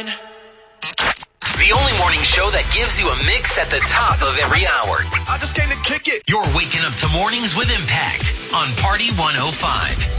mine. The only morning show that gives you a mix at the top of every hour. I just came to kick it. You're waking up to Mornings with Impact on Party 105.